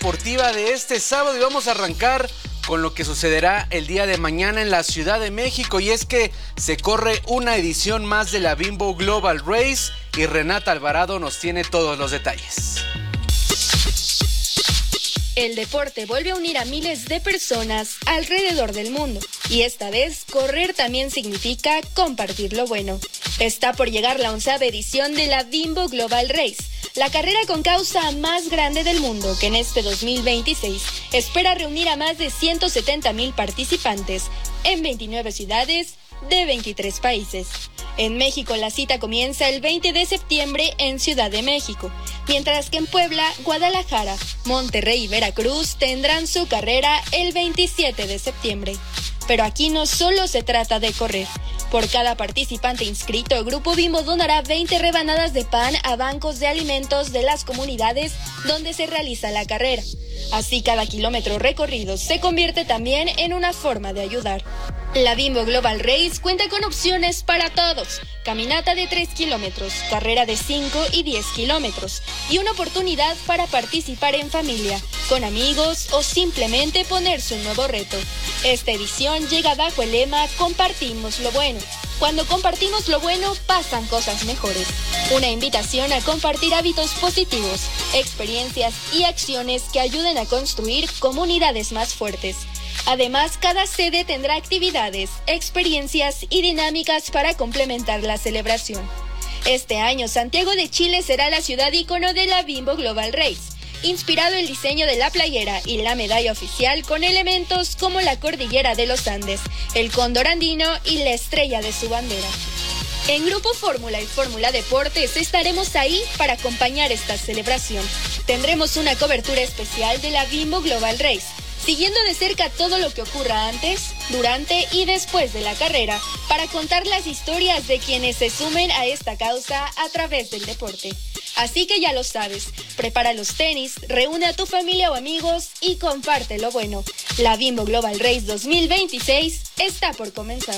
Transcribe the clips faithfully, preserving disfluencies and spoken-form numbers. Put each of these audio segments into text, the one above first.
deportiva de este sábado y vamos a arrancar con lo que sucederá el día de mañana en la Ciudad de México, y es que se corre una edición más de la Bimbo Global Race y Renata Alvarado nos tiene todos los detalles. El deporte vuelve a unir a miles de personas alrededor del mundo y esta vez correr también significa compartir lo bueno. Está por llegar la onceava edición de la Bimbo Global Race, la carrera con causa más grande del mundo, que en este dos mil veintiséis espera reunir a más de ciento setenta mil participantes en veintinueve ciudades de veintitrés países. En México la cita comienza el veinte de septiembre en Ciudad de México, mientras que en Puebla, Guadalajara, Monterrey y Veracruz tendrán su carrera el veintisiete de septiembre. Pero aquí no solo se trata de correr. Por cada participante inscrito, Grupo Bimbo donará veinte rebanadas de pan a bancos de alimentos de las comunidades donde se realiza la carrera. Así cada kilómetro recorrido se convierte también en una forma de ayudar. La Bimbo Global Race cuenta con opciones para todos: caminata de tres kilómetros, carrera de cinco y diez kilómetros y una oportunidad para participar en familia, con amigos o simplemente ponerse un nuevo reto. Esta edición llega bajo el lema Compartimos lo bueno. Cuando compartimos lo bueno, pasan cosas mejores. Una invitación a compartir hábitos positivos, experiencias y acciones que ayuden a construir comunidades más fuertes. Además, cada sede tendrá actividades, experiencias y dinámicas para complementar la celebración. Este año, Santiago de Chile será la ciudad ícono de la Bimbo Global Race, inspirado el diseño de la playera y la medalla oficial con elementos como la cordillera de los Andes, el cóndor andino y la estrella de su bandera. En Grupo Fórmula y Fórmula Deportes estaremos ahí para acompañar esta celebración. Tendremos una cobertura especial de la Bimbo Global Race, siguiendo de cerca todo lo que ocurra antes, durante y después de la carrera, para contar las historias de quienes se sumen a esta causa a través del deporte. Así que ya lo sabes, prepara los tenis, reúne a tu familia o amigos y comparte lo bueno. La Bimbo Global Race dos mil veintiséis está por comenzar.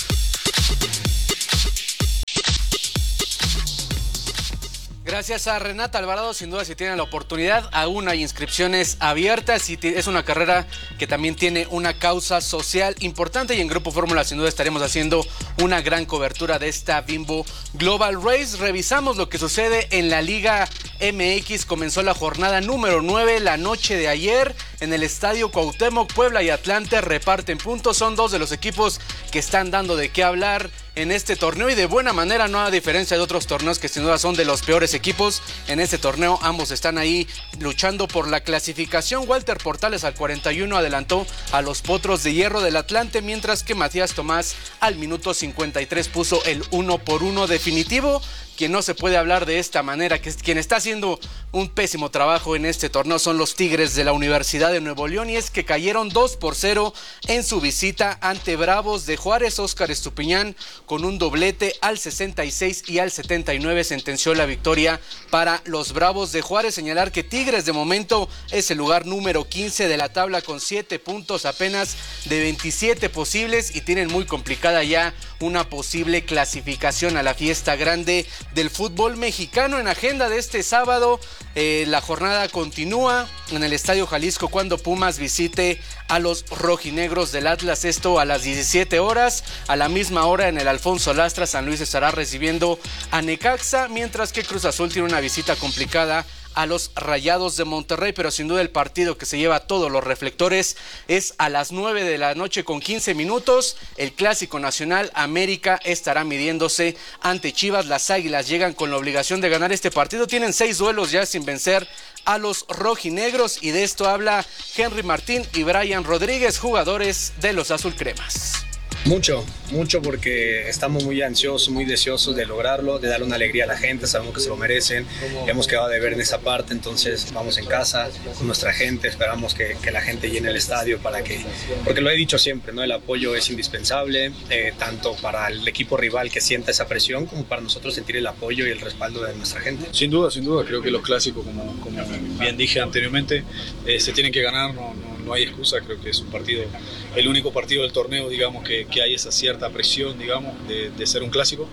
Gracias a Renata Alvarado, sin duda si tienen la oportunidad, aún hay inscripciones abiertas y es una carrera que también tiene una causa social importante y en Grupo Fórmula sin duda estaremos haciendo una gran cobertura de esta Bimbo Global Race. Revisamos lo que sucede en la Liga M X, comenzó la jornada número nueve la noche de ayer en el Estadio Cuauhtémoc. Puebla y Atlante reparten puntos, son dos de los equipos que están dando de qué hablar en este torneo y de buena manera, no a diferencia de otros torneos que sin duda son de los peores equipos. En este torneo ambos están ahí luchando por la clasificación. Walter Portales al cuarenta y uno adelantó a los Potros de Hierro del Atlante, mientras que Matías Tomás al minuto cincuenta y tres puso el uno por uno definitivo. Quien no se puede hablar de esta manera, que es quien está haciendo un pésimo trabajo en este torneo, son los Tigres de la Universidad de Nuevo León, y es que cayeron dos por cero en su visita ante Bravos de Juárez. Óscar Estupiñán con un doblete al sesenta y seis y al setenta y nueve sentenció la victoria para los Bravos de Juárez. Señalar que Tigres de momento es el lugar número quince de la tabla con siete puntos apenas de veintisiete posibles y tienen muy complicada ya una posible clasificación a la fiesta grande del fútbol mexicano. En agenda de este sábado, eh, la jornada continúa en el Estadio Jalisco cuando Pumas visite a los rojinegros del Atlas, esto a las diecisiete horas. A la misma hora en el Alfonso Lastra, San Luis estará recibiendo a Necaxa, mientras que Cruz Azul tiene una visita complicada a los Rayados de Monterrey, pero sin duda el partido que se lleva todos los reflectores es a las nueve de la noche con quince minutos, el Clásico Nacional. América estará midiéndose ante Chivas. Las Águilas llegan con la obligación de ganar este partido, tienen seis duelos ya sin vencer a los rojinegros y de esto habla Henry Martín y Brian Rodríguez, jugadores de los azulcremas. Mucho, mucho porque estamos muy ansiosos, muy deseosos de lograrlo, de darle una alegría a la gente, sabemos que se lo merecen, hemos quedado de ver en esa parte, entonces vamos en casa con nuestra gente, esperamos que, que la gente llene el estadio para que, porque lo he dicho siempre, ¿no? El apoyo es indispensable, eh, tanto para el equipo rival que sienta esa presión como para nosotros sentir el apoyo y el respaldo de nuestra gente. Sin duda, sin duda, creo que los clásicos, como, como bien dije anteriormente, eh, se tienen que ganar, no, no, no hay excusa, creo que es un partido, el único partido del torneo, digamos, que, que hay esa cierta presión, digamos, de, de ser un clásico,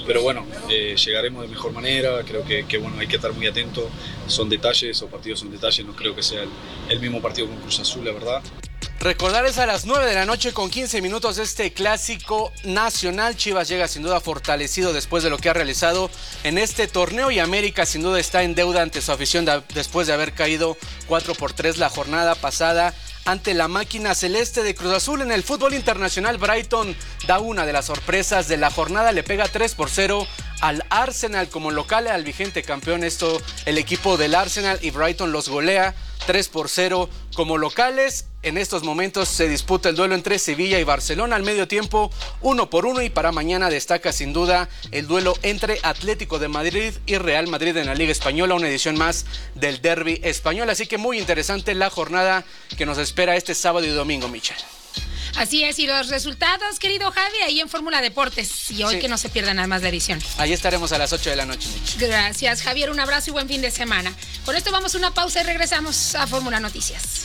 pero bueno, eh, llegaremos de mejor manera, creo que, que bueno, hay que estar muy atentos, son detalles, o partidos son detalles, no creo que sea el, el mismo partido con Cruz Azul, la verdad. Recordar es a las nueve de la noche con quince minutos este clásico nacional. Chivas llega sin duda fortalecido después de lo que ha realizado en este torneo y América sin duda está en deuda ante su afición de, después de haber caído cuatro por tres la jornada pasada ante la máquina celeste de Cruz Azul. En el fútbol internacional, Brighton da una de las sorpresas de la jornada, le pega tres por cero al Arsenal como local, al vigente campeón. Esto, el equipo del Arsenal, y Brighton los golea tres por cero como locales. En estos momentos se disputa el duelo entre Sevilla y Barcelona al medio tiempo, uno por uno, y para mañana destaca sin duda el duelo entre Atlético de Madrid y Real Madrid en la Liga Española, una edición más del derbi español. Así que muy interesante la jornada que nos espera este sábado y domingo, Michelle. Así es, y los resultados, querido Javi, ahí en Fórmula Deportes, y hoy sí, que no se pierdan nada más la edición. Ahí estaremos a las ocho de la noche, Michelle. Gracias, Javier, un abrazo y buen fin de semana. Con esto vamos a una pausa y regresamos a Fórmula Noticias.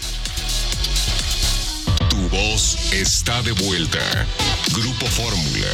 Tu voz está de vuelta. Grupo Fórmula.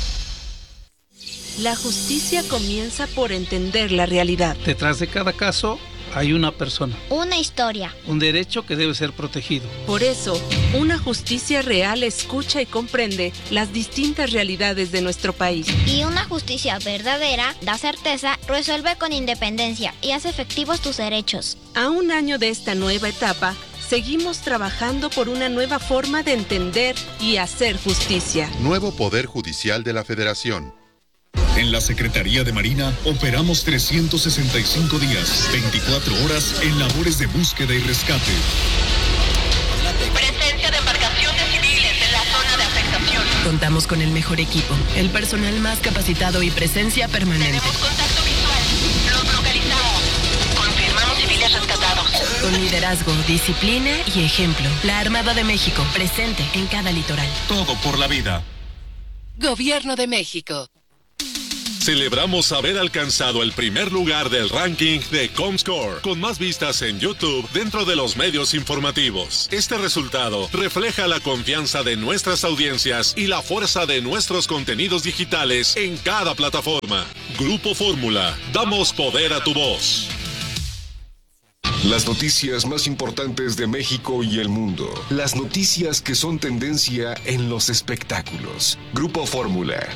La justicia comienza por entender la realidad. Detrás de cada caso hay una persona. Una historia. Un derecho que debe ser protegido. Por eso, una justicia real escucha y comprende las distintas realidades de nuestro país. Y una justicia verdadera da certeza, resuelve con independencia y hace efectivos tus derechos. A un año de esta nueva etapa, seguimos trabajando por una nueva forma de entender y hacer justicia. Nuevo Poder Judicial de la Federación. En la Secretaría de Marina operamos trescientos sesenta y cinco días, veinticuatro horas en labores de búsqueda y rescate. Presencia de embarcaciones civiles en la zona de afectación. Contamos con el mejor equipo, el personal más capacitado y presencia permanente. Tenemos contacto visual. Los localizamos. Confirmamos civiles rescatados. Con liderazgo, disciplina y ejemplo. La Armada de México, presente en cada litoral. Todo por la vida. Gobierno de México. Celebramos haber alcanzado el primer lugar del ranking de Comscore, con más vistas en YouTube dentro de los medios informativos. Este resultado refleja la confianza de nuestras audiencias y la fuerza de nuestros contenidos digitales en cada plataforma. Grupo Fórmula, damos poder a tu voz. Las noticias más importantes de México y el mundo. Las noticias que son tendencia en los espectáculos. Grupo Fórmula.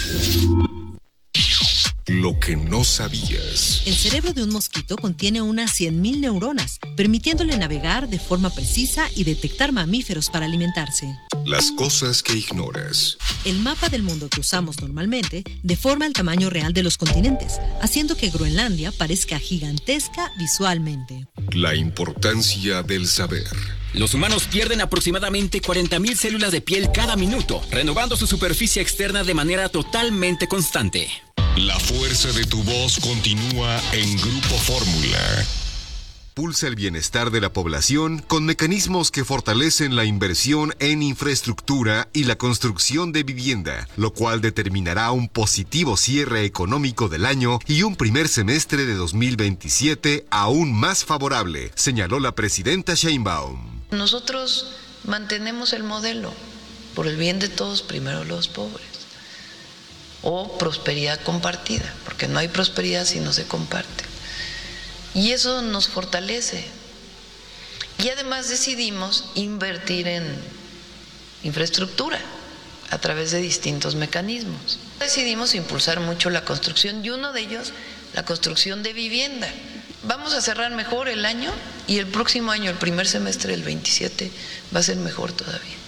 Lo que no sabías. El cerebro de un mosquito contiene unas cien mil neuronas, permitiéndole navegar de forma precisa y detectar mamíferos para alimentarse. Las cosas que ignoras. El mapa del mundo que usamos normalmente deforma el tamaño real de los continentes, haciendo que Groenlandia parezca gigantesca visualmente. La importancia del saber. Los humanos pierden aproximadamente cuarenta mil células de piel cada minuto, renovando su superficie externa de manera totalmente constante. La fuerza de tu voz continúa en Grupo Fórmula. Pulsa el bienestar de la población con mecanismos que fortalecen la inversión en infraestructura y la construcción de vivienda, lo cual determinará un positivo cierre económico del año y un primer semestre de dos mil veintisiete aún más favorable, señaló la presidenta Sheinbaum. Nosotros mantenemos el modelo, por el bien de todos, primero los pobres, o prosperidad compartida, porque no hay prosperidad si no se comparte. Y eso nos fortalece. Y además decidimos invertir en infraestructura a través de distintos mecanismos. Decidimos impulsar mucho la construcción y uno de ellos, la construcción de vivienda. Vamos a cerrar mejor el año y el próximo año, el primer semestre del veintisiete, va a ser mejor todavía.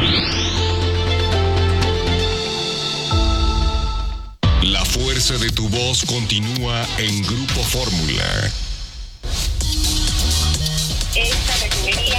La fuerza de tu voz continúa en Grupo Fórmula. Esta refinería.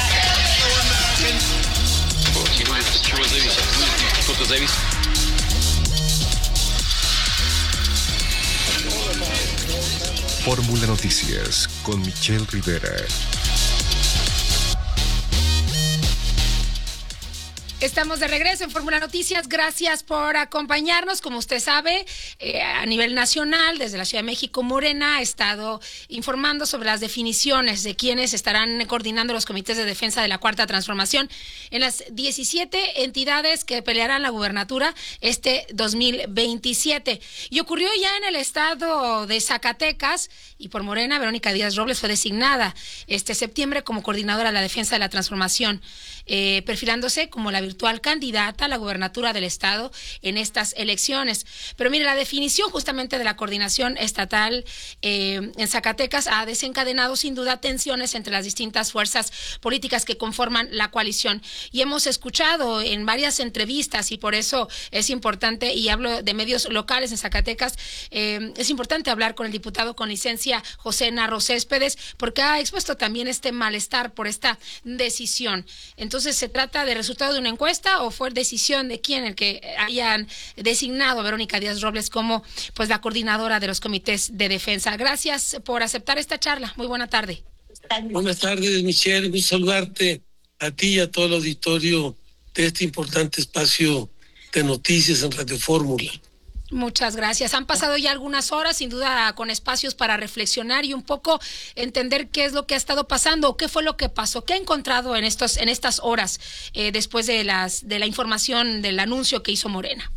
Fórmula Noticias con Michelle Rivera. Estamos de regreso en Fórmula Noticias. Gracias por acompañarnos. Como usted sabe, eh, a nivel nacional, desde la Ciudad de México, Morena ha estado informando sobre las definiciones de quienes estarán coordinando los comités de defensa de la Cuarta Transformación en las diecisiete entidades que pelearán la gubernatura este dos mil veintisiete. Y ocurrió ya en el estado de Zacatecas, y por Morena, Verónica Díaz Robles fue designada este septiembre como coordinadora de la defensa de la transformación, eh, perfilándose como la virtual candidata a la gubernatura del estado en estas elecciones. Pero mire, la definición justamente de la coordinación estatal eh, en Zacatecas ha desencadenado sin duda tensiones entre las distintas fuerzas políticas que conforman la coalición. Y hemos escuchado en varias entrevistas, y por eso es importante, y hablo de medios locales en Zacatecas, eh, es importante hablar con el diputado con licencia José Narro Céspedes, porque ha expuesto también este malestar por esta decisión. Entonces, ¿se trata de resultado de una encuesta o fue decisión de quién el que hayan designado a Verónica Díaz Robles como pues la coordinadora de los comités de defensa? Gracias por aceptar esta charla. Muy buena tarde. Buenas tardes, Michelle. Gusto saludarte a ti y a todo el auditorio de este importante espacio de noticias en Radio Fórmula. Muchas gracias. Han pasado ya algunas horas, sin duda, con espacios para reflexionar y un poco entender qué es lo que ha estado pasando, qué fue lo que pasó, qué ha encontrado en estos, en estas horas eh, después de las de la información del anuncio que hizo Morena.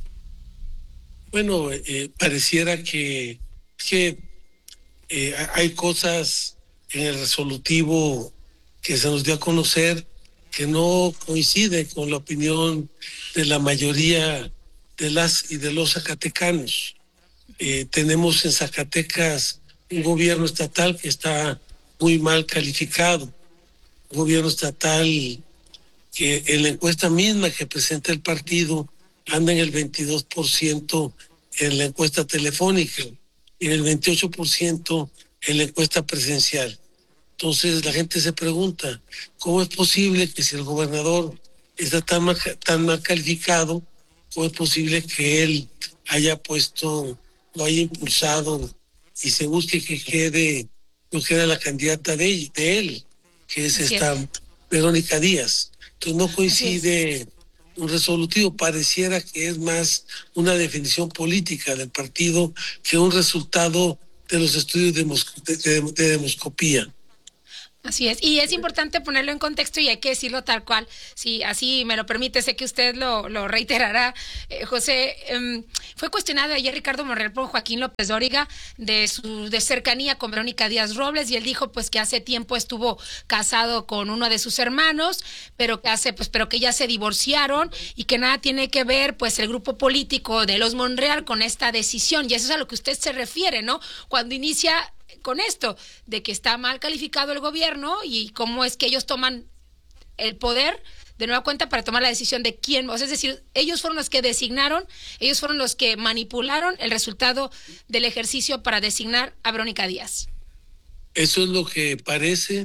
Bueno, eh, pareciera que, que eh, hay cosas en el resolutivo que se nos dio a conocer que no coinciden con la opinión de la mayoría de las y de los zacatecanos. Eh, tenemos en Zacatecas un gobierno estatal que está muy mal calificado, un gobierno estatal que en la encuesta misma que presenta el partido anda en el veintidós por ciento en la encuesta telefónica y en el veintiocho por ciento en la encuesta presencial. Entonces la gente se pregunta, ¿cómo es posible que si el gobernador está tan mal, tan mal calificado, ¿cómo es posible que él haya puesto, lo haya impulsado y se busque que quede, que quede la candidata de él, de él que es Así esta es. Verónica Díaz? Entonces no coincide un resolutivo, pareciera que es más una definición política del partido que un resultado de los estudios de, de, de, de demoscopía. Así es, y es importante ponerlo en contexto y hay que decirlo tal cual, si así me lo permite, sé que usted lo, lo reiterará, eh, José. Eh, fue cuestionado ayer Ricardo Monreal por Joaquín López Dóriga de su de cercanía con Verónica Díaz Robles, y él dijo pues que hace tiempo estuvo casado con uno de sus hermanos, pero que hace pues pero que ya se divorciaron y que nada tiene que ver pues el grupo político de los Monreal con esta decisión, y eso es a lo que usted se refiere, ¿no? Cuando inicia con esto, de que está mal calificado el gobierno y cómo es que ellos toman el poder de nueva cuenta para tomar la decisión de quién, o sea, es decir, ellos fueron los que designaron, ellos fueron los que manipularon el resultado del ejercicio para designar a Verónica Díaz. Eso es lo que parece,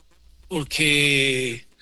porque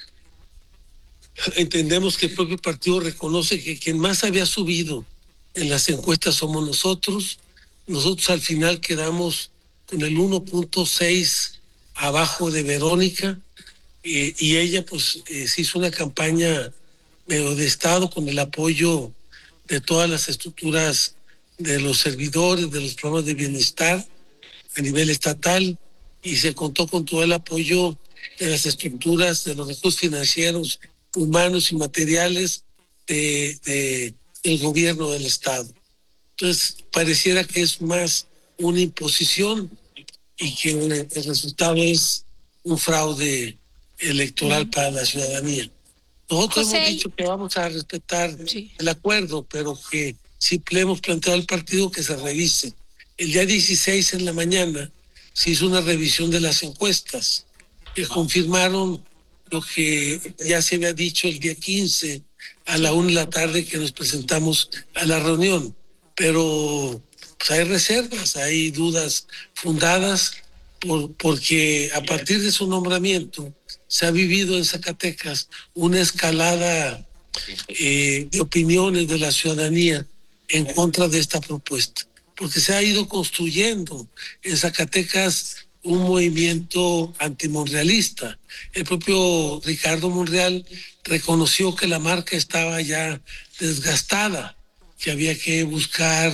entendemos que el propio partido reconoce que quien más había subido en las encuestas somos nosotros. Nosotros al final quedamos con el uno punto seis abajo de Verónica, eh, y ella pues eh, se hizo una campaña medio de Estado con el apoyo de todas las estructuras de los servidores, de los programas de bienestar a nivel estatal, y se contó con todo el apoyo de las estructuras, de los recursos financieros, humanos y materiales de, de el gobierno del Estado. Entonces pareciera que es más una imposición y que el resultado es un fraude electoral mm. para la ciudadanía. Nosotros José, hemos dicho que vamos a respetar sí. el acuerdo, pero que sí le hemos planteado al partido que se revise. El día dieciséis en la mañana se hizo una revisión de las encuestas que confirmaron lo que ya se había dicho el día quince a la una de la tarde que nos presentamos a la reunión, pero pues hay reservas, hay dudas fundadas, por, porque a partir de su nombramiento se ha vivido en Zacatecas una escalada eh, de opiniones de la ciudadanía en contra de esta propuesta, porque se ha ido construyendo en Zacatecas un movimiento antimonrealista. El propio Ricardo Monreal reconoció que la marca estaba ya desgastada, que había que buscar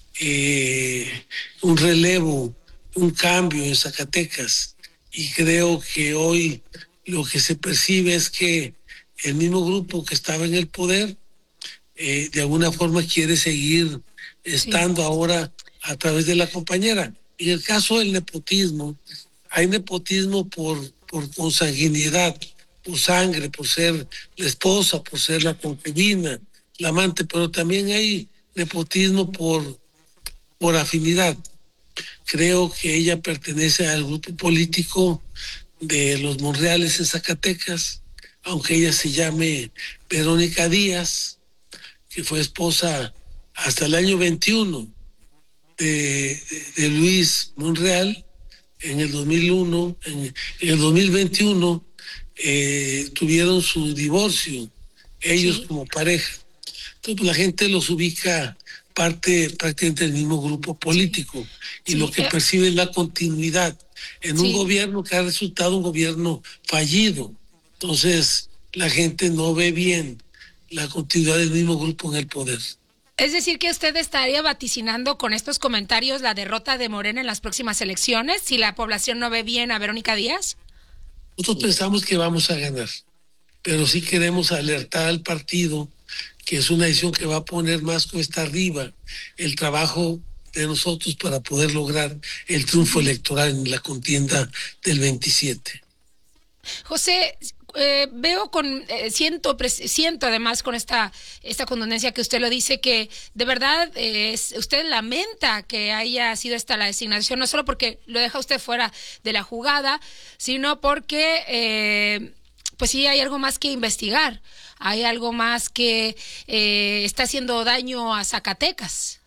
eh, un relevo, un cambio en Zacatecas. Y creo que hoy lo que se percibe es que el mismo grupo que estaba en el poder eh, de alguna forma quiere seguir estando sí. ahora a través de la compañera. En el caso del nepotismo, hay nepotismo por, por consanguinidad, por sangre, por ser la esposa, por ser la concubina, la amante, pero también hay nepotismo por, por afinidad. Creo que ella pertenece al grupo político de los Monreales en Zacatecas, aunque ella se llame Verónica Díaz, que fue esposa hasta el año veintiuno de, de, de Luis Monreal. En el dos mil uno, en, en el dos mil veintiuno eh, tuvieron su divorcio, ellos sí. como pareja. Entonces pues, la gente los ubica parte prácticamente del mismo grupo político sí. y sí. lo que percibe es la continuidad en sí. un gobierno que ha resultado un gobierno fallido. Entonces la gente no ve bien la continuidad del mismo grupo en el poder. Es decir, que usted estaría vaticinando con estos comentarios la derrota de Morena en las próximas elecciones si la población no ve bien a Verónica Díaz. Nosotros pensamos que vamos a ganar, pero sí queremos alertar al partido que es una decisión que va a poner más cuesta arriba el trabajo de nosotros para poder lograr el triunfo electoral en la contienda del veintisiete. José, eh, veo con, eh, siento, siento además con esta, esta contundencia que usted lo dice, que de verdad eh, usted lamenta que haya sido esta la designación, no solo porque lo deja usted fuera de la jugada, sino porque eh, pues sí hay algo más que investigar, hay algo más que eh, está haciendo daño a Zacatecas.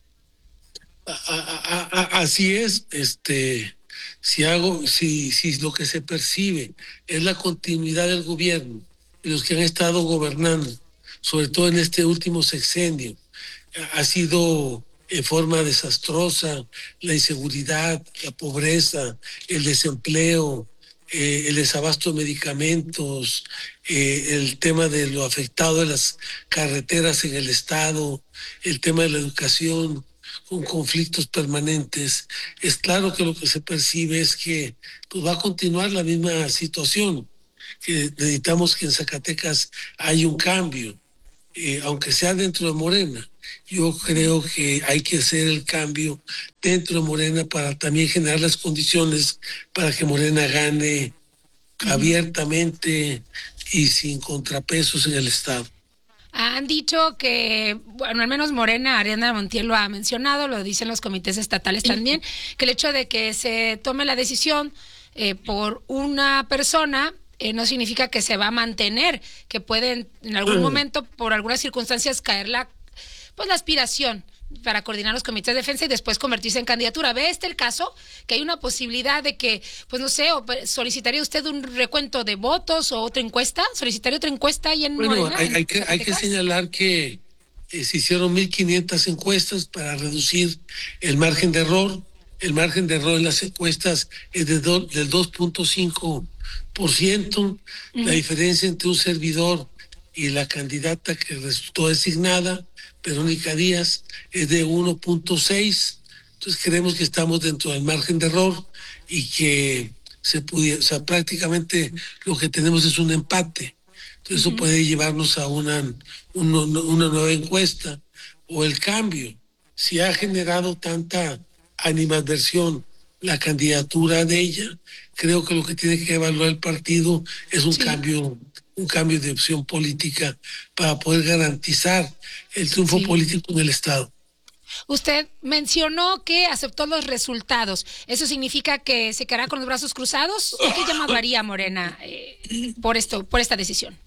A, a, a, así es, este... Si hago, si, si lo que se percibe es la continuidad del gobierno y los que han estado gobernando, sobre todo en este último sexenio, ha sido en forma desastrosa la inseguridad, la pobreza, el desempleo, eh, el desabasto de medicamentos, eh, el tema de lo afectado de las carreteras en el estado, el tema de la educación, con conflictos permanentes. Es claro que lo que se percibe es que pues, va a continuar la misma situación, que necesitamos que en Zacatecas haya un cambio, eh, aunque sea dentro de Morena. Yo creo que hay que hacer el cambio dentro de Morena para también generar las condiciones para que Morena gane uh-huh. abiertamente y sin contrapesos en el Estado. Han dicho que, bueno, al menos Morena, Ariadna Montiel lo ha mencionado, lo dicen los comités estatales también, que el hecho de que se tome la decisión eh, por una persona eh, no significa que se va a mantener, que pueden en algún momento, por algunas circunstancias, caer la, pues, la aspiración para coordinar los comités de defensa y después convertirse en candidatura. ¿Ve este el caso? Que hay una posibilidad de que, pues no sé, ¿solicitaría usted un recuento de votos o otra encuesta? ¿Solicitaría otra encuesta ahí en bueno, Morena? Hay, hay, que, hay que señalar que eh, se hicieron mil quinientas encuestas para reducir el margen de error. El margen de error en las encuestas es de do, del dos punto cinco por ciento. Uh-huh. La diferencia entre un servidor y la candidata que resultó designada, Verónica Díaz, es de uno punto seis. Entonces creemos que estamos dentro del margen de error y que se pudiera, o sea, prácticamente lo que tenemos es un empate. Entonces uh-huh. eso puede llevarnos a una, una, una nueva encuesta o el cambio. Si ha generado tanta animadversión la candidatura de ella, creo que lo que tiene que evaluar el partido es un sí. cambio un cambio de opción política para poder garantizar el triunfo sí. político en el Estado. Usted mencionó que aceptó los resultados. ¿Eso significa que se quedará con los brazos cruzados? ¿Qué llamado haría Morena eh, por esto, por esta decisión?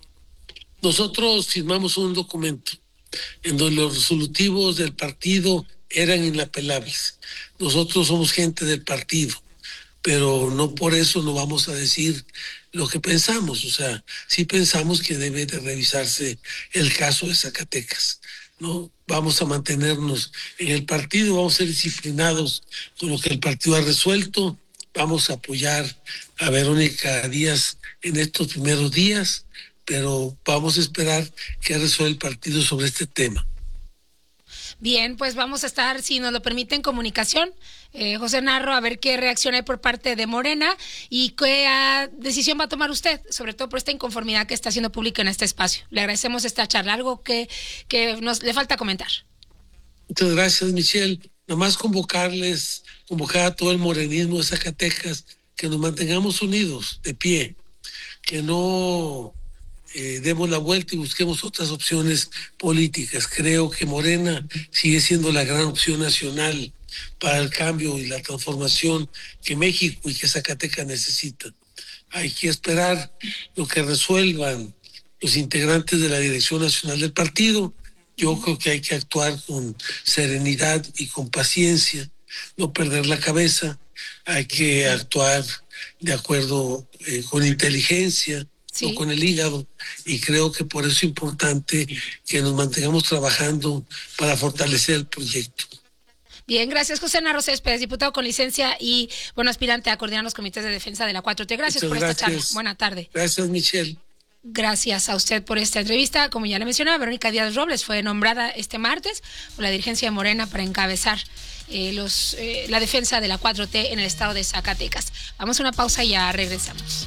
Nosotros firmamos un documento en donde los resolutivos del partido eran inapelables. Nosotros somos gente del partido, pero no por eso no vamos a decir lo que pensamos. O sea, sí pensamos que debe de revisarse el caso de Zacatecas, ¿no? Vamos a mantenernos en el partido, vamos a ser disciplinados con lo que el partido ha resuelto vamos a apoyar a Verónica Díaz en estos primeros días, pero vamos a esperar que resuelva el partido sobre este tema. Bien, pues vamos a estar, si nos lo permite, en comunicación, eh, José Narro, a ver qué reacción hay por parte de Morena y qué uh, decisión va a tomar usted, sobre todo por esta inconformidad que está haciendo pública en este espacio. Le agradecemos esta charla, algo que, que nos le falta comentar. Muchas gracias, Michelle. Nomás convocarles, convocar a todo el morenismo de Zacatecas, que nos mantengamos unidos, de pie, que no eh, demos la vuelta y busquemos otras opciones políticas. Creo que Morena sigue siendo la gran opción nacional para el cambio y la transformación que México y que Zacatecas necesitan. Hay que esperar lo que resuelvan los integrantes de la Dirección Nacional del partido. Yo creo que hay que actuar con serenidad y con paciencia, no perder la cabeza, hay que actuar de acuerdo eh, con inteligencia, sí. No con el hígado, y creo que por eso es importante que nos mantengamos trabajando para fortalecer el proyecto. Bien, gracias, José Narro Céspedes, diputado con licencia y, bueno, aspirante a coordinar los comités de defensa de la cuatro T. Gracias Muchas por gracias. esta charla. Buena tarde. Gracias, Michelle. Gracias a usted por esta entrevista. Como ya le mencionaba, Verónica Díaz Robles fue nombrada este martes por la dirigencia de Morena para encabezar eh, los, eh, la defensa de la cuatro T en el estado de Zacatecas. Vamos a una pausa y ya regresamos.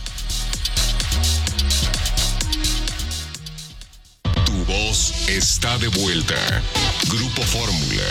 Tu voz está de vuelta. Grupo Fórmula.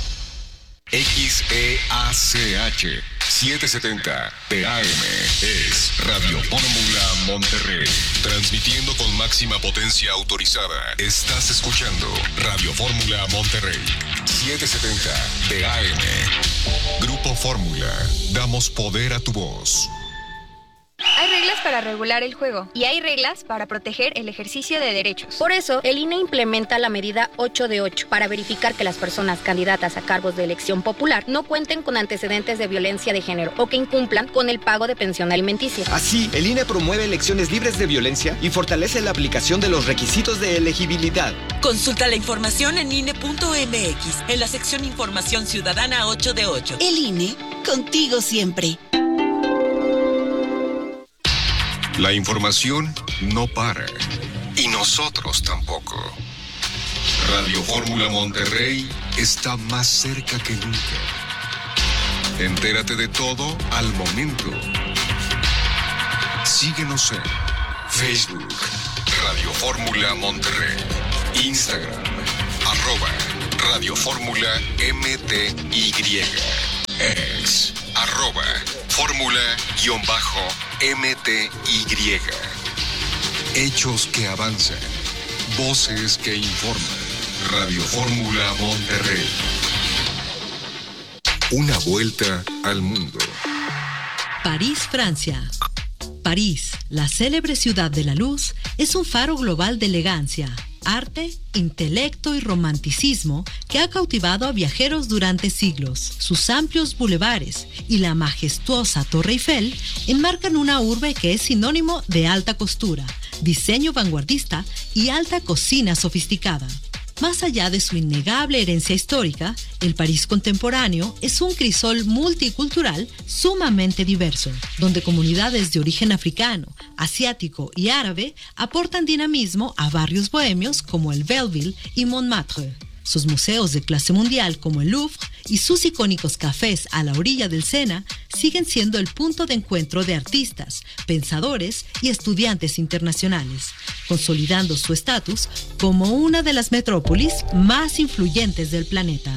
X E A C H setecientos setenta T A M es Radio Fórmula Monterrey, transmitiendo con máxima potencia autorizada. Estás escuchando Radio Fórmula Monterrey setecientos setenta T A M. Grupo Fórmula, damos poder a tu voz. Hay reglas para regular el juego y hay reglas para proteger el ejercicio de derechos. Por eso, el I N E implementa la medida ocho de ocho para verificar que las personas candidatas a cargos de elección popular no cuenten con antecedentes de violencia de género o que incumplan con el pago de pensión alimenticia. Así, el I N E promueve elecciones libres de violencia y fortalece la aplicación de los requisitos de elegibilidad. Consulta la información en I N E punto M X en la sección Información Ciudadana ocho de ocho. El I N E, contigo siempre. La información no para, y nosotros tampoco. Radio Fórmula Monterrey está más cerca que nunca. Entérate de todo al momento. Síguenos en Facebook, Radio Fórmula Monterrey, Instagram, arroba Radio Fórmula M T Y, ex, arroba Fórmula-M T Y. Hechos que avanzan, voces que informan. Radio Fórmula Monterrey. Una vuelta al mundo. París, Francia. París, la célebre ciudad de la luz, es un faro global de elegancia, arte, intelecto y romanticismo que ha cautivado a viajeros durante siglos. Sus amplios bulevares y la majestuosa Torre Eiffel enmarcan una urbe que es sinónimo de alta costura, diseño vanguardista y alta cocina sofisticada. Más allá de su innegable herencia histórica, el París contemporáneo es un crisol multicultural sumamente diverso, donde comunidades de origen africano, asiático y árabe aportan dinamismo a barrios bohemios como el Belleville y Montmartre. Sus museos de clase mundial como el Louvre y sus icónicos cafés a la orilla del Sena siguen siendo el punto de encuentro de artistas, pensadores y estudiantes internacionales, consolidando su estatus como una de las metrópolis más influyentes del planeta.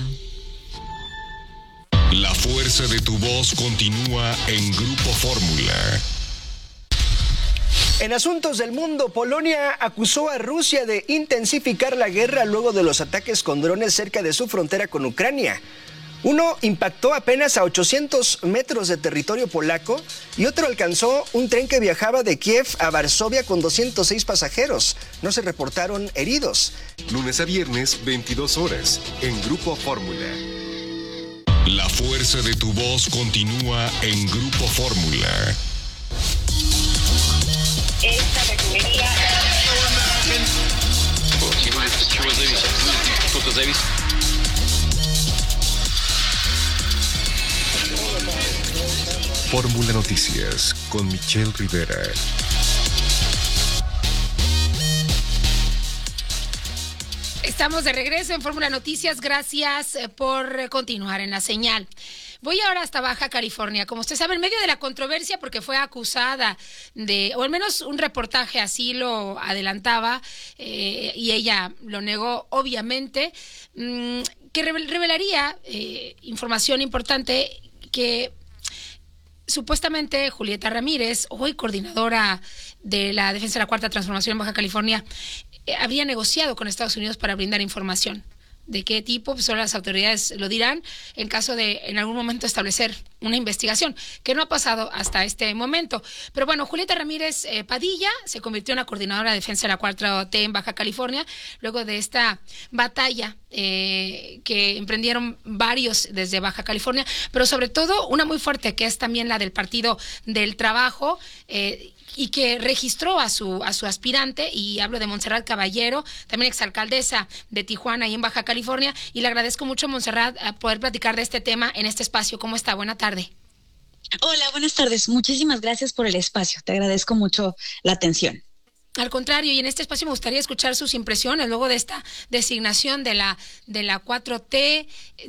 La fuerza de tu voz continúa en Grupo Fórmula. En asuntos del mundo, Polonia acusó a Rusia de intensificar la guerra luego de los ataques con drones cerca de su frontera con Ucrania. Uno impactó apenas a ochocientos metros de territorio polaco y otro alcanzó un tren que viajaba de Kiev a Varsovia con doscientos seis pasajeros. No se reportaron heridos. Lunes a viernes, veintidós horas, en Grupo Fórmula. La fuerza de tu voz continúa en Grupo Fórmula. Esta refinería. Fórmula Noticias con Michelle Rivera. Estamos de regreso en Fórmula Noticias. Gracias por continuar en la señal. Voy ahora hasta Baja California. Como usted sabe, en medio de la controversia, porque fue acusada de, o al menos un reportaje así lo adelantaba, eh, y ella lo negó, obviamente, mmm, que revelaría eh, información importante que supuestamente Julieta Ramírez, hoy coordinadora de la Defensa de la Cuarta Transformación en Baja California, eh, habría negociado con Estados Unidos para brindar información. ¿De qué tipo? Pues solo las autoridades lo dirán en caso de en algún momento establecer una investigación, que no ha pasado hasta este momento. Pero bueno, Julieta Ramírez eh, Padilla se convirtió en la coordinadora de defensa de la cuatro T en Baja California, luego de esta batalla eh, que emprendieron varios desde Baja California, pero sobre todo una muy fuerte, que es también la del Partido del Trabajo, eh, y que registró a su a su aspirante, y hablo de Montserrat Caballero, también exalcaldesa de Tijuana y en Baja California, y le agradezco mucho, Montserrat, a poder platicar de este tema en este espacio. ¿Cómo está? Buena tarde. Hola, buenas tardes. Muchísimas gracias por el espacio. Te agradezco mucho la atención. Al contrario, y en este espacio me gustaría escuchar sus impresiones luego de esta designación de la de la cuatro T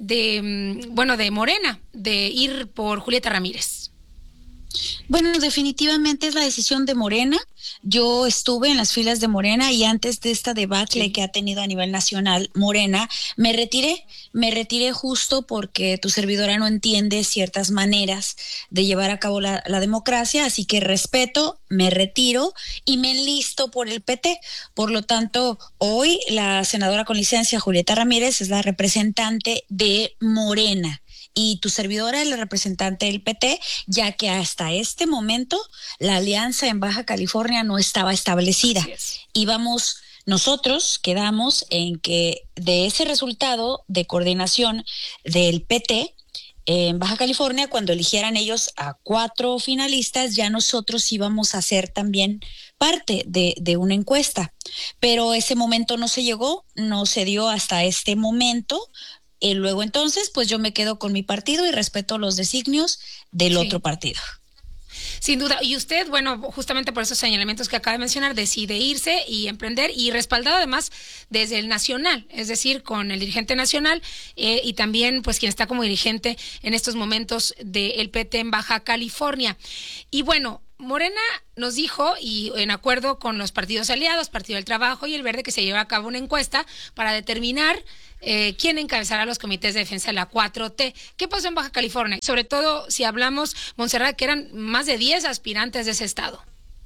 de bueno de Morena, de ir por Julieta Ramírez. Bueno, definitivamente es la decisión de Morena. Yo estuve en las filas de Morena y antes de esta debacle sí. que ha tenido a nivel nacional Morena, me retiré, me retiré justo porque tu servidora no entiende ciertas maneras de llevar a cabo la, la democracia, así que respeto, me retiro y me enlisto por el P T. Por lo tanto, hoy la senadora con licencia Julieta Ramírez es la representante de Morena. Y tu servidora es la representante del P T, ya que hasta este momento la alianza en Baja California no estaba establecida. Íbamos, nosotros quedamos en que de ese resultado de coordinación del P T en Baja California, cuando eligieran ellos a cuatro finalistas, ya nosotros íbamos a ser también parte de, de una encuesta. Pero ese momento no se llegó, no se dio hasta este momento. Y luego entonces, pues yo me quedo con mi partido y respeto los designios del sí. otro partido. Sin duda. Y usted, bueno, justamente por esos señalamientos que acaba de mencionar, decide irse y emprender, y respaldado además desde el nacional, es decir, con el dirigente nacional eh, y también pues quien está como dirigente en estos momentos del P T en Baja California. Y bueno, Morena nos dijo, y en acuerdo con los partidos aliados, Partido del Trabajo y el Verde, que se lleva a cabo una encuesta para determinar eh, quién encabezará los comités de defensa de la cuatro T. ¿Qué pasó en Baja California? Sobre todo si hablamos, Montserrat, que eran más de diez aspirantes de ese estado.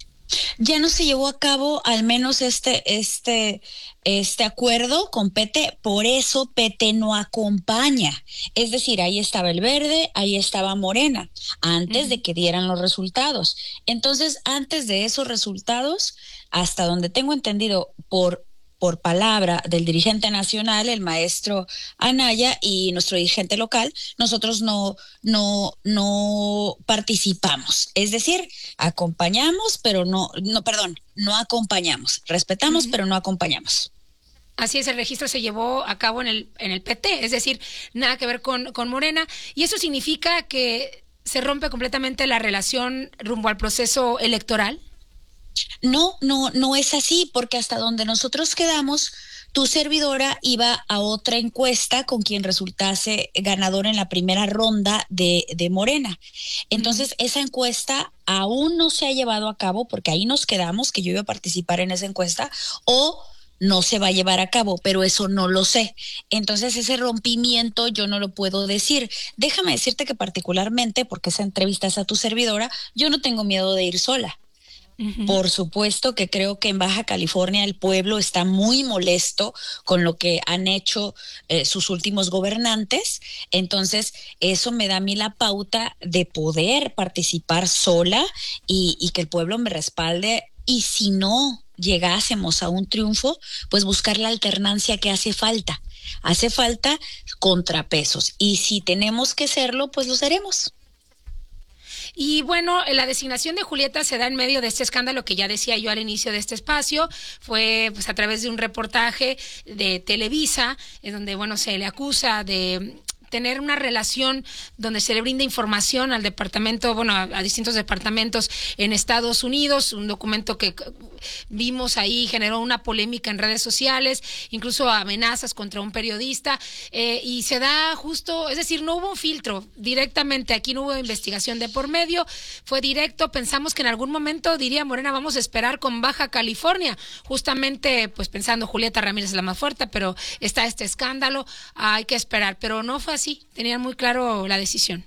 Ya no se llevó a cabo al menos este este este acuerdo con P T, por eso P T no acompaña. Es decir, ahí estaba el Verde, ahí estaba Morena, antes uh-huh. de que dieran los resultados. Entonces, antes de esos resultados, hasta donde tengo entendido por por palabra del dirigente nacional, el maestro Anaya, y nuestro dirigente local, nosotros no, no, no participamos. Es decir, acompañamos, pero no, no, perdón, no acompañamos. Respetamos, uh-huh. pero no acompañamos. Así es, el registro se llevó a cabo en el, en el P T, es decir, nada que ver con, con Morena, y eso significa que se rompe completamente la relación rumbo al proceso electoral. No, no, no es así, porque hasta donde nosotros quedamos, tu servidora iba a otra encuesta con quien resultase ganador en la primera ronda de, de Morena. Entonces, uh-huh. esa encuesta aún no se ha llevado a cabo, porque ahí nos quedamos, que yo iba a participar en esa encuesta, o no se va a llevar a cabo, pero eso no lo sé. Entonces, ese rompimiento yo no lo puedo decir. Déjame decirte que particularmente, porque esa entrevista es a tu servidora, yo no tengo miedo de ir sola. Uh-huh. Por supuesto que creo que en Baja California el pueblo está muy molesto con lo que han hecho eh, sus últimos gobernantes. Entonces, eso me da a mí la pauta de poder participar sola y, y que el pueblo me respalde. Y si no llegásemos a un triunfo, pues buscar la alternancia que hace falta. Hace falta contrapesos. Y si tenemos que serlo, pues lo seremos. Y bueno, la designación de Julieta se da en medio de este escándalo que ya decía yo al inicio de este espacio. Fue pues a través de un reportaje de Televisa, en donde bueno se le acusa de tener una relación donde se le brinda información al departamento, bueno, a, a distintos departamentos en Estados Unidos, un documento que vimos ahí generó una polémica en redes sociales, incluso amenazas contra un periodista, eh, y se da justo, es decir, no hubo un filtro directamente, aquí no hubo investigación de por medio, fue directo. Pensamos que en algún momento, diría Morena, vamos a esperar con Baja California, justamente pues pensando Julieta Ramírez es la más fuerte, pero está este escándalo, hay que esperar, pero no fue así, tenían muy claro la decisión.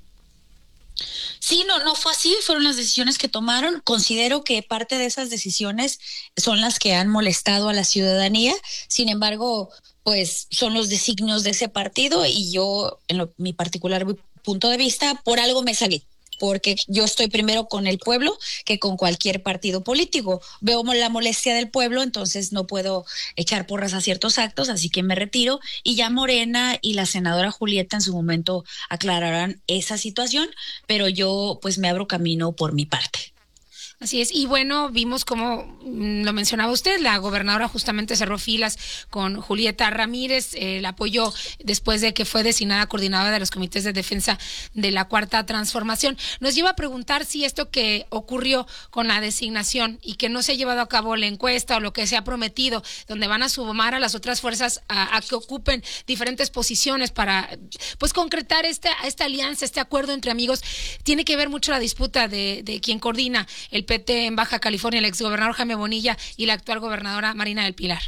Sí, no, no fue así, fueron las decisiones que tomaron. Considero que parte de esas decisiones son las que han molestado a la ciudadanía. Sin embargo, pues son los designios de ese partido y yo, en lo, mi particular punto de vista, por algo me salí. Porque yo estoy primero con el pueblo que con cualquier partido político. Veo la molestia del pueblo, entonces no puedo echar porras a ciertos actos, así que me retiro. Y ya Morena y la senadora Julieta en su momento aclararán esa situación, pero yo pues me abro camino por mi parte. Así es, y bueno, vimos como lo mencionaba usted, la gobernadora justamente cerró filas con Julieta Ramírez, eh, la apoyó después de que fue designada coordinadora de los comités de defensa de la Cuarta Transformación. Nos lleva a preguntar si esto que ocurrió con la designación y que no se ha llevado a cabo la encuesta o lo que se ha prometido, donde van a sumar a las otras fuerzas a, a que ocupen diferentes posiciones para pues concretar esta, esta alianza, este acuerdo entre amigos, tiene que ver mucho la disputa de, de quien coordina el P T en Baja California, el exgobernador Jaime Bonilla y la actual gobernadora Marina del Pilar.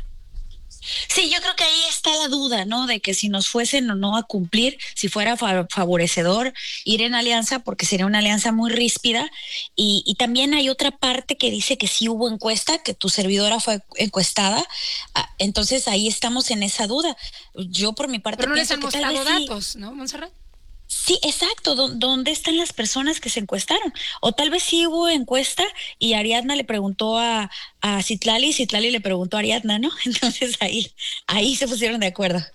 Sí, yo creo que ahí está la duda, ¿no? De que si nos fuesen o no a cumplir, si fuera favorecedor ir en alianza, porque sería una alianza muy ríspida. Y, y también hay otra parte que dice que sí hubo encuesta, que tu servidora fue encuestada. Entonces ahí estamos en esa duda. Yo por mi parte Pero no les han que mostrado tal vez datos, sí, ¿no, Montserrat? Sí, exacto. ¿Dónde están las personas que se encuestaron? O tal vez sí hubo encuesta y Ariadna le preguntó a, a Citlali y Citlali le preguntó a Ariadna, ¿no? Entonces ahí, ahí se pusieron de acuerdo.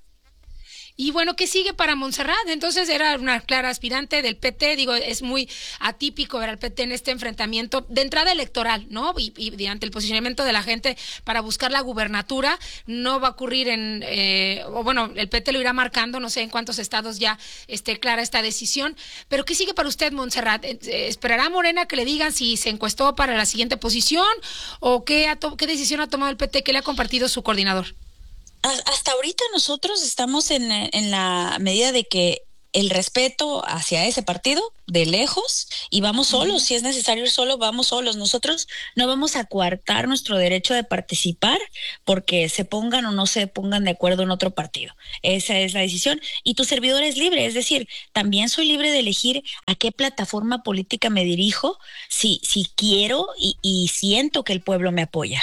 Y bueno, ¿qué sigue para Montserrat? Entonces era una clara aspirante del P T, digo, es muy atípico ver al P T en este enfrentamiento de entrada electoral, ¿no? Y, y ante el posicionamiento de la gente para buscar la gubernatura, no va a ocurrir en, eh, o bueno, el P T lo irá marcando, no sé en cuántos estados ya esté clara esta decisión, pero ¿qué sigue para usted, Montserrat? ¿Esperará a Morena que le digan si se encuestó para la siguiente posición o qué, ha qué decisión ha tomado el P T, que le ha compartido su coordinador? Hasta ahorita nosotros estamos en, en la medida de que el respeto hacia ese partido de lejos y vamos solos, uh-huh. Si es necesario ir solo, vamos solos. Nosotros no vamos a coartar nuestro derecho de participar porque se pongan o no se pongan de acuerdo en otro partido. Esa es la decisión y tu servidor es libre, es decir, también soy libre de elegir a qué plataforma política me dirijo si, si quiero y, y siento que el pueblo me apoya.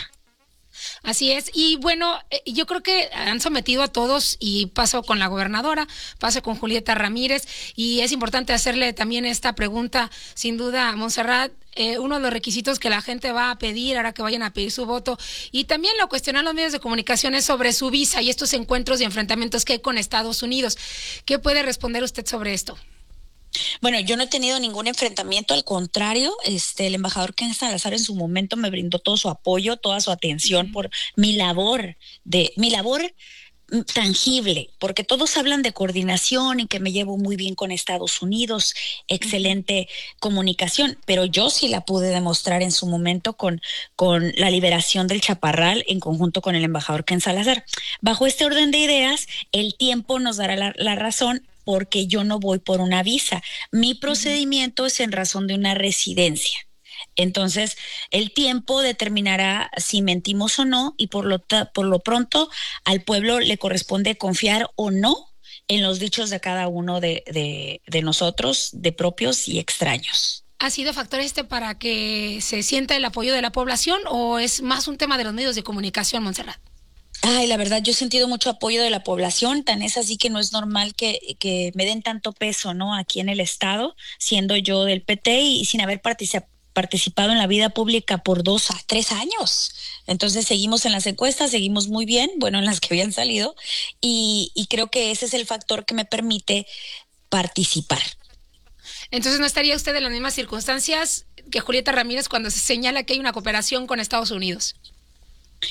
Así es, y bueno, yo creo que han sometido a todos y paso con la gobernadora, paso con Julieta Ramírez y es importante hacerle también esta pregunta, sin duda, a Montserrat, eh, uno de los requisitos que la gente va a pedir ahora que vayan a pedir su voto y también lo cuestionan los medios de comunicación es sobre su visa y estos encuentros y enfrentamientos que hay con Estados Unidos. ¿Qué puede responder usted sobre esto? Bueno, yo no he tenido ningún enfrentamiento, al contrario, este, el embajador Ken Salazar en su momento me brindó todo su apoyo, toda su atención uh-huh. por mi labor, de mi labor tangible, porque todos hablan de coordinación y que me llevo muy bien con Estados Unidos, excelente uh-huh. comunicación, pero yo sí la pude demostrar en su momento con, con la liberación del Chaparral en conjunto con el embajador Ken Salazar. Bajo este orden de ideas, el tiempo nos dará la, la razón porque yo no voy por una visa. Mi procedimiento uh-huh. es en razón de una residencia. Entonces, el tiempo determinará si mentimos o no y por lo, ta- por lo pronto al pueblo le corresponde confiar o no en los dichos de cada uno de, de, de nosotros, de propios y extraños. ¿Ha sido factor este para que se sienta el apoyo de la población o es más un tema de los medios de comunicación, Montserrat? Ay, la verdad, yo he sentido mucho apoyo de la población, tan es así que no es normal que, que me den tanto peso, ¿no? Aquí en el estado, siendo yo del P T y, y sin haber participado participado en la vida pública por dos a tres años. Entonces seguimos en las encuestas, seguimos muy bien, bueno, en las que habían salido, y, y creo que ese es el factor que me permite participar. Entonces, ¿no estaría usted en las mismas circunstancias que Julieta Ramírez cuando se señala que hay una cooperación con Estados Unidos?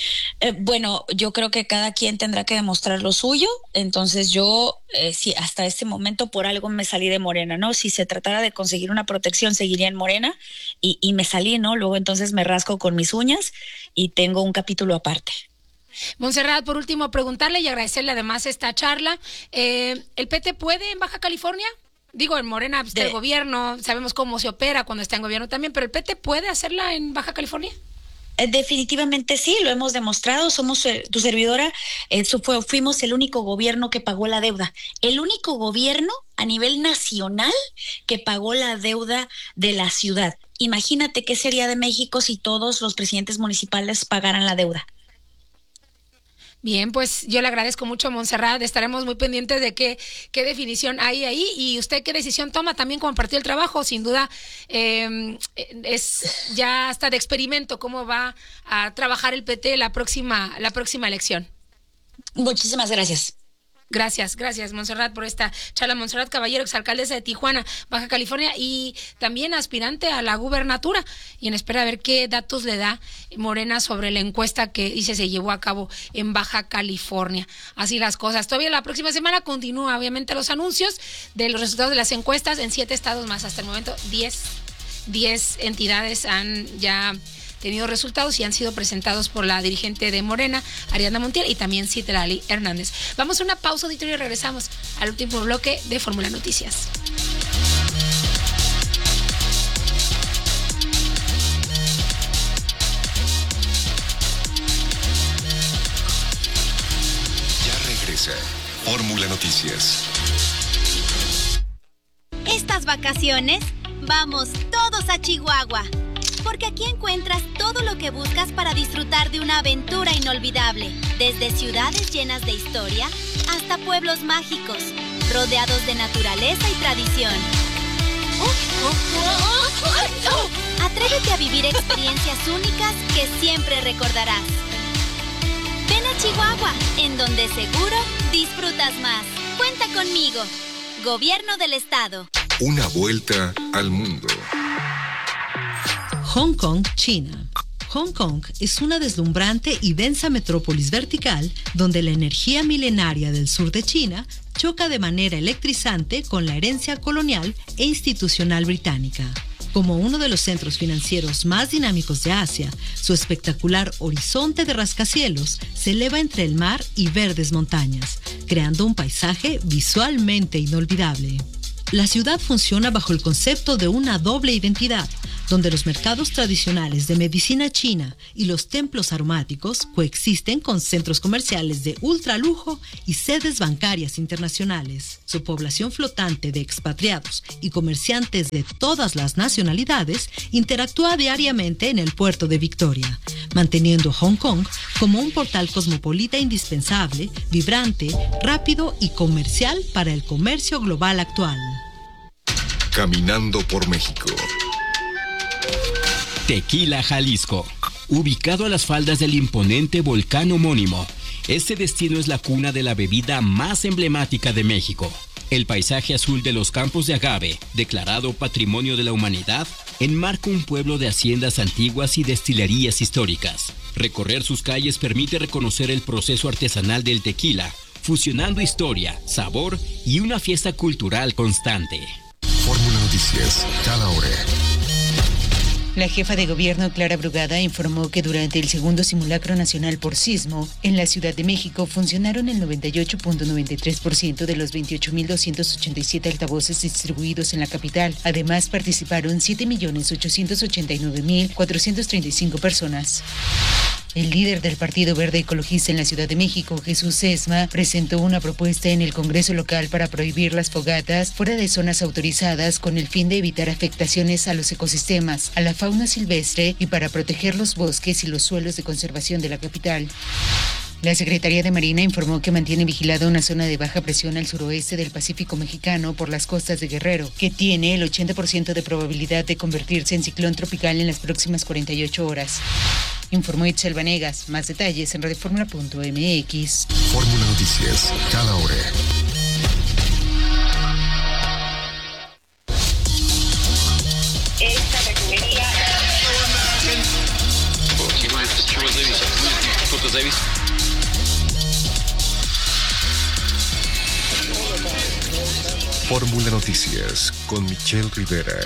Eh, bueno, yo creo que cada quien tendrá que demostrar lo suyo, entonces yo, eh, si hasta este momento por algo me salí de Morena, ¿no? Si se tratara de conseguir una protección, seguiría en Morena y, y me salí, ¿no? Luego entonces me rasco con mis uñas y tengo un capítulo aparte. Montserrat, por último, preguntarle y agradecerle además esta charla. Eh, ¿El P T puede en Baja California? Digo, en Morena está de... el gobierno, sabemos cómo se opera cuando está en gobierno también, pero ¿el P T puede hacerla en Baja California? Definitivamente sí, lo hemos demostrado, somos eh, tu servidora, eh, fue, fuimos el único gobierno que pagó la deuda, el único gobierno a nivel nacional que pagó la deuda de la ciudad. Imagínate qué sería de México si todos los presidentes municipales pagaran la deuda. Bien, pues yo le agradezco mucho a Montserrat, estaremos muy pendientes de qué, qué definición hay ahí y usted qué decisión toma también como partido del trabajo, sin duda eh, es ya hasta de experimento cómo va a trabajar el P T la próxima, la próxima elección. Muchísimas gracias. Gracias, gracias Montserrat por esta charla. Montserrat Caballero, exalcaldesa de Tijuana, Baja California y también aspirante a la gubernatura y en espera de ver qué datos le da Morena sobre la encuesta que dice se llevó a cabo en Baja California. Así las cosas. Todavía la próxima semana continúa obviamente los anuncios de los resultados de las encuestas en siete estados más. Hasta el momento diez, diez entidades han ya tenido resultados y han sido presentados por la dirigente de Morena, Ariadna Montiel, y también Citlali Hernández. Vamos a una pausa, auditorio, y regresamos al último bloque de Fórmula Noticias. Ya regresa Fórmula Noticias. Estas vacaciones, vamos todos a Chihuahua. Porque aquí encuentras todo lo que buscas para disfrutar de una aventura inolvidable. Desde ciudades llenas de historia hasta pueblos mágicos, rodeados de naturaleza y tradición. Atrévete a vivir experiencias únicas que siempre recordarás. Ven a Chihuahua, en donde seguro disfrutas más. Cuenta conmigo. Gobierno del Estado. Una vuelta al mundo. Hong Kong, China. Hong Kong es una deslumbrante y densa metrópolis vertical donde la energía milenaria del sur de China choca de manera electrizante con la herencia colonial e institucional británica. Como uno de los centros financieros más dinámicos de Asia, su espectacular horizonte de rascacielos se eleva entre el mar y verdes montañas, creando un paisaje visualmente inolvidable. La ciudad funciona bajo el concepto de una doble identidad, donde los mercados tradicionales de medicina china y los templos aromáticos coexisten con centros comerciales de ultralujo y sedes bancarias internacionales. Su población flotante de expatriados y comerciantes de todas las nacionalidades interactúa diariamente en el puerto de Victoria, manteniendo a Hong Kong como un portal cosmopolita indispensable, vibrante, rápido y comercial para el comercio global actual. Caminando por México. Tequila, Jalisco. Ubicado a las faldas del imponente volcán homónimo, este destino es la cuna de la bebida más emblemática de México. El paisaje azul de los campos de agave, declarado Patrimonio de la Humanidad, enmarca un pueblo de haciendas antiguas y destilerías históricas. Recorrer sus calles permite reconocer el proceso artesanal del tequila, fusionando historia, sabor y una fiesta cultural constante. Fórmula Noticias, cada hora. La jefa de gobierno, Clara Brugada, informó que durante el segundo simulacro nacional por sismo, en la Ciudad de México funcionaron el noventa y ocho punto noventa y tres por ciento de los veintiocho mil doscientos ochenta y siete altavoces distribuidos en la capital. Además, participaron siete millones ochocientos ochenta y nueve mil cuatrocientas treinta y cinco personas. El líder del Partido Verde Ecologista en la Ciudad de México, Jesús Sesma, presentó una propuesta en el Congreso local para prohibir las fogatas fuera de zonas autorizadas con el fin de evitar afectaciones a los ecosistemas, a la fauna silvestre y para proteger los bosques y los suelos de conservación de la capital. La Secretaría de Marina informó que mantiene vigilada una zona de baja presión al suroeste del Pacífico mexicano por las costas de Guerrero, que tiene el ochenta por ciento de probabilidad de convertirse en ciclón tropical en las próximas cuarenta y ocho horas. Informó Itzel Vanegas. Más detalles en radioformula punto m x. Fórmula Noticias, cada hora. Esta refinería... Davis. Fórmula Noticias con Michelle Rivera.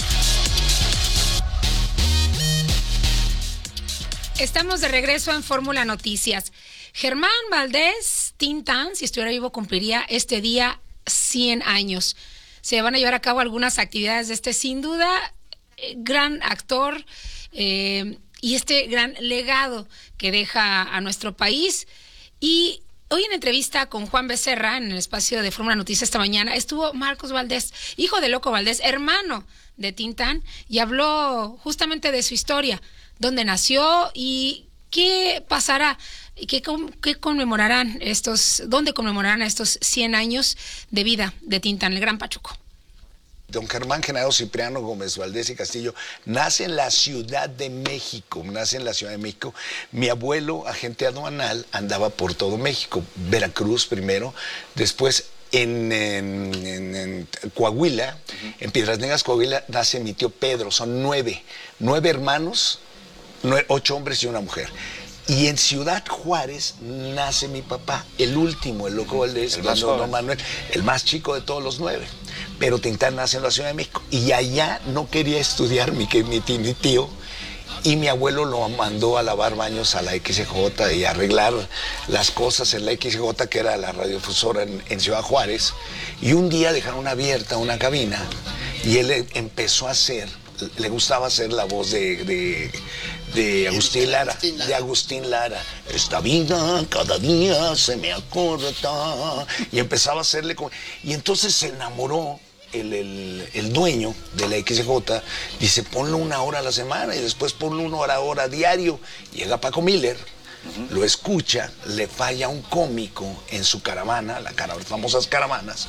Estamos de regreso en Fórmula Noticias. Germán Valdés Tintán, si estuviera vivo, cumpliría este día cien años. Se van a llevar a cabo algunas actividades de este, sin duda, eh, gran actor eh, y este gran legado que deja a nuestro país. Y hoy en entrevista con Juan Becerra, en el espacio de Fórmula Noticias esta mañana, estuvo Marcos Valdés, hijo de Loco Valdés, hermano de Tintán, y habló justamente de su historia, dónde nació y qué pasará, y qué, qué conmemorarán estos, dónde conmemorarán estos cien años de vida de Tintán, el gran Pachuco. Don Germán Genaro Cipriano Gómez Valdés y Castillo nace en la Ciudad de México, nace en la Ciudad de México. Mi abuelo, agente aduanal, andaba por todo México, Veracruz primero, después en, en, en, en Coahuila, uh-huh. en Piedras Negras, Coahuila, nace mi tío Pedro, son nueve, nueve hermanos, nueve, ocho hombres y una mujer. Y en Ciudad Juárez nace mi papá, el último, el Loco Valdés, el más don Manuel, el más chico de todos los nueve. Pero Tintán nace en la Ciudad de México. Y allá no quería estudiar mi, mi, mi tío. Y mi abuelo lo mandó a lavar baños a la X J y a arreglar las cosas en la X J, que era la radiodifusora en, en Ciudad Juárez. Y un día dejaron abierta una cabina y él empezó a hacer, le gustaba hacer la voz de... de de Agustín Lara, de Agustín Lara. Esta vida cada día se me acorta. Y empezaba a hacerle... Como... Y entonces se enamoró el, el, el dueño de la X J. Dice, ponlo una hora a la semana y después ponlo una hora a hora diario. Llega Paco Miller, uh-huh. lo escucha, le falla un cómico en su caravana, la cara, las famosas caravanas.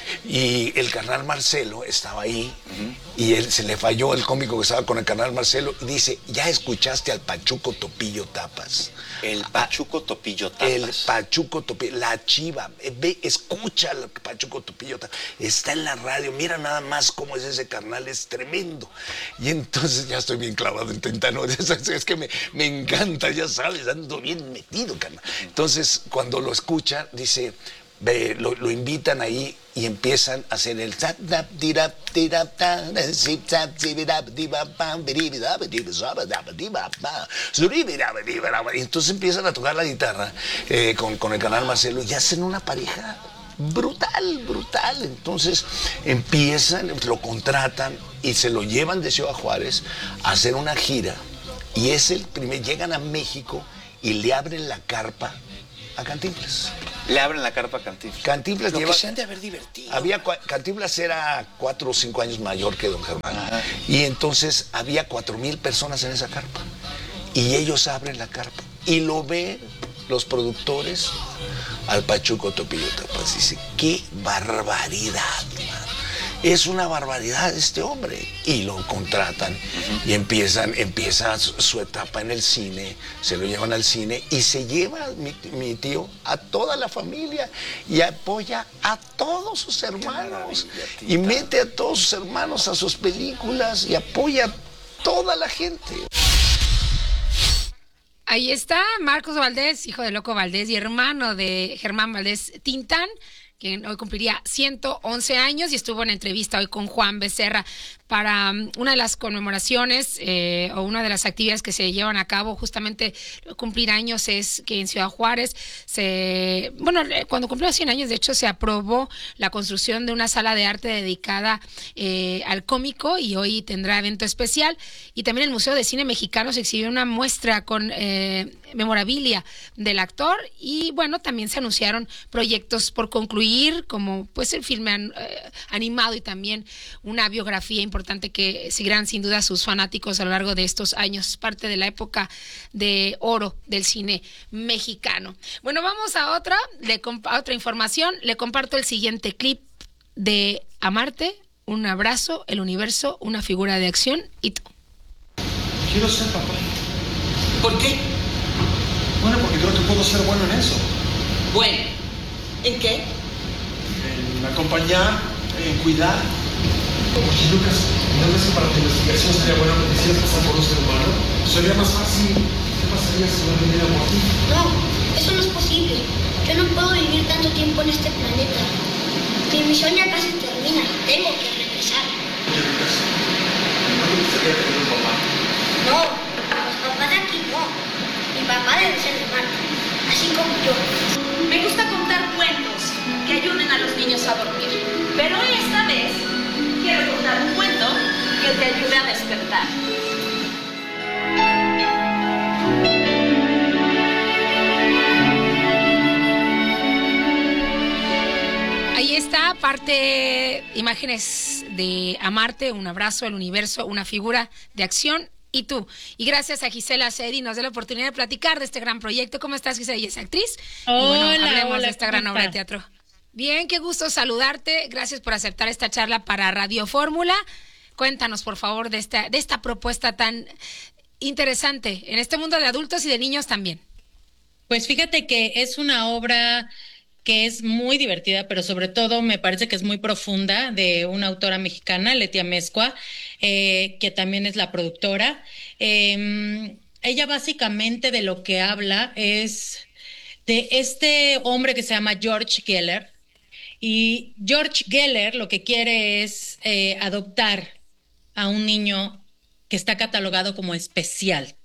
Y el carnal Marcelo estaba ahí, uh-huh. y él se le falló el cómico que estaba con el carnal Marcelo y dice, ¿ya escuchaste al Pachuco Topillo Tapas? El Pachuco Topillo Tapas. El Pachuco Topillo, la chiva, ve, escucha al Pachuco Topillo Tapas, está en la radio, mira nada más cómo es ese carnal, es tremendo. Y entonces ya estoy bien clavado en Tintán, es, es que me, me encanta, ya sabes, ando bien metido, carnal. Entonces cuando lo escucha, dice... Ve, lo, lo invitan ahí y empiezan a hacer el y entonces empiezan a tocar la guitarra eh, con, con el canal Marcelo y hacen una pareja brutal, brutal. Entonces empiezan, lo contratan y se lo llevan de Ciudad Juárez a hacer una gira y es el primer, llegan a México y le abren la carpa a Cantinflas. Le abren la carpa a Cantinflas. Cantinflas Lo lleva, que se han de haber divertido. Había, Cantinflas era cuatro o cinco años mayor que don Germán. Ajá. Y entonces había cuatro mil personas en esa carpa. Y ellos abren la carpa. Y lo ven los productores al Pachuco Topillo Tapas. Dice, qué barbaridad, man. Es una barbaridad este hombre. Y lo contratan uh-huh. y empiezan, empieza su, su etapa en el cine, se lo llevan al cine y se lleva mi, mi tío a toda la familia y apoya a todos sus hermanos y mete a todos sus hermanos a sus películas y apoya a toda la gente. Ahí está Marcos Valdés, hijo de Loco Valdés y hermano de Germán Valdés Tintán, quien hoy cumpliría ciento once años y estuvo en entrevista hoy con Juan Becerra para um, una de las conmemoraciones eh, o una de las actividades que se llevan a cabo justamente cumplir años es que en Ciudad Juárez se, bueno, cuando cumplió cien años de hecho se aprobó la construcción de una sala de arte dedicada eh, al cómico y hoy tendrá evento especial y también el Museo de Cine Mexicano se exhibió una muestra con eh, memorabilia del actor y bueno, también se anunciaron proyectos por concluir como pues el filme an, eh, animado y también una biografía importante importante que seguirán sin duda sus fanáticos a lo largo de estos años, parte de la época de oro del cine mexicano. Bueno, vamos a otra, le a otra información, le comparto el siguiente clip de Amarte, un abrazo, el universo, una figura de acción y tú. Quiero ser papá. ¿Por qué? Bueno, porque creo que puedo ser bueno en eso. Bueno, ¿en qué? En acompañar, en cuidar. Oye, Lucas, ¿no ves que para tu investigación sería bueno que quisieras pasar por un ser humano? Sería más fácil. ¿Qué pasaría si no viniera por ti? No, tanto tiempo en este planeta. Mi misión ya casi termina y tengo que regresar. Oye, Lucas, ¿no te gustaría tener un papá? No, los papás de aquí no. Mi papá debe ser de Marte, así como yo. Me gusta contar cuentos que ayuden a los niños a dormir. Pero esta vez quiero contar un cuento que te ayude a despertar. Ahí está, parte imágenes de Amarte, un abrazo al universo, una figura de acción. Y tú. Y gracias a Gisela Seri nos da la oportunidad de platicar de este gran proyecto. ¿Cómo estás, Gisela? ¿Y es actriz? Hola, y bueno, hablemos hola, de esta gran ¿cómo obra de está? teatro. Bien, qué gusto saludarte. Gracias por aceptar esta charla para Radio Fórmula. Cuéntanos, por favor, de esta, de esta propuesta tan interesante en este mundo de adultos y de niños también. Pues fíjate que es una obra que es muy divertida, pero sobre todo me parece que es muy profunda, de una autora mexicana, Letia Mezcua, eh, que también es la productora. Eh, ella básicamente de lo que habla es de este hombre que se llama George Geller, y George Geller lo que quiere es eh, adoptar a un niño que está catalogado como especial.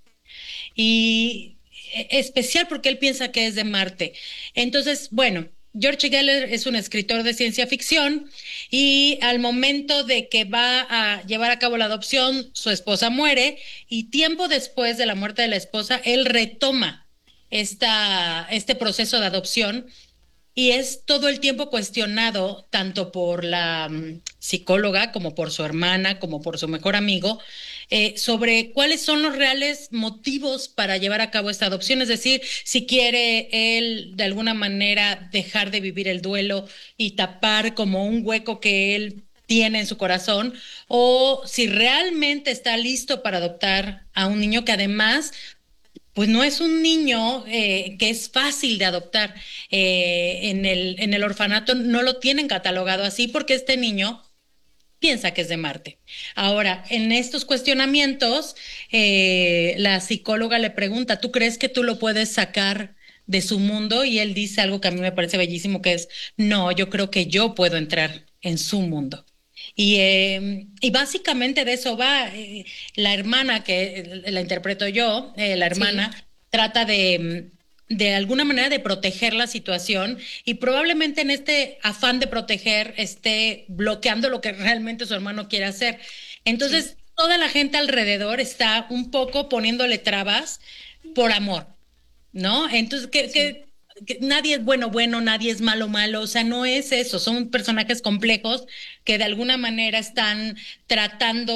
Y especial porque él piensa que es de Marte. Entonces, bueno, George Geller es un escritor de ciencia ficción y al momento de que va a llevar a cabo la adopción, su esposa muere y tiempo después de la muerte de la esposa, él retoma esta, este proceso de adopción y es todo el tiempo cuestionado tanto por la um, psicóloga como por su hermana, como por su mejor amigo, eh, sobre cuáles son los reales motivos para llevar a cabo esta adopción, es decir, si quiere él de alguna manera dejar de vivir el duelo y tapar como un hueco que él tiene en su corazón, o si realmente está listo para adoptar a un niño que además pues no es un niño eh, que es fácil de adoptar. Eh, en el, en el orfanato no lo tienen catalogado así porque este niño piensa que es de Marte. Ahora, en estos cuestionamientos, eh, la psicóloga le pregunta, ¿tú crees que tú lo puedes sacar de su mundo? Y él dice algo que a mí me parece bellísimo, que es, no, yo creo que yo puedo entrar en su mundo. Y, eh, y básicamente de eso va. Eh, la hermana, que la interpreto yo, eh, la hermana, sí, trata de, de alguna manera de proteger la situación y probablemente en este afán de proteger esté bloqueando lo que realmente su hermano quiere hacer. Entonces, sí, toda la gente alrededor está un poco poniéndole trabas por amor, ¿no? Entonces, que... Sí. que Que nadie es bueno, bueno, nadie es malo, malo, o sea, no es eso, son personajes complejos que de alguna manera están tratando